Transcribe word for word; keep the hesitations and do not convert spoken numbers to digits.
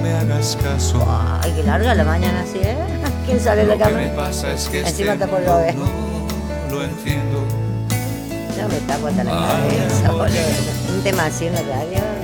me hagas caso. Ay, qué larga la mañana así, ¿eh? ¿Quién sale de la Lo que cama? me pasa es que Encima este está por mundo llover. no lo entiendo. No me tapo hasta la cabeza, boludo. Un tema así en la radio.